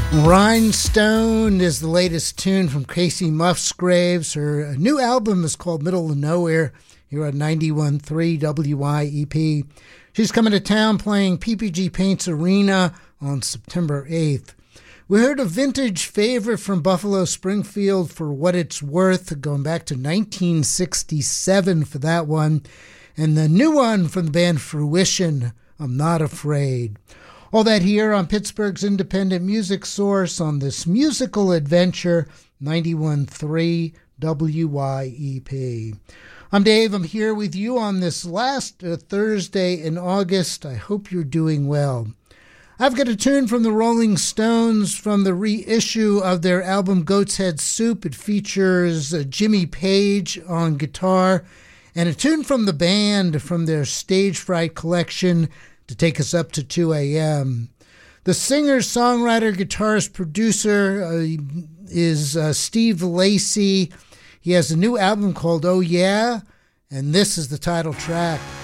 Rhinestone is the latest tune from Casey Musgraves. Her new album is called Middle of Nowhere here on 91.3 WYEP. She's coming to town playing PPG Paints Arena on September 8th. We heard a vintage favorite from Buffalo Springfield, For What It's Worth, going back to 1967 for that one. And the new one from the band Fruition, I'm Not Afraid. All that here on Pittsburgh's independent music source on this musical adventure, 91.3 WYEP. I'm Dave. I'm here with you on this last Thursday in August. I hope you're doing well. I've got a tune from the Rolling Stones from the reissue of their album Goat's Head Soup. It features Jimmy Page on guitar, and a tune from the band from their Stage Fright collection to take us up to 2 a.m. The singer, songwriter, guitarist, producer is Steve Lacy. He has a new album called Oh Yeah, and this is the title track.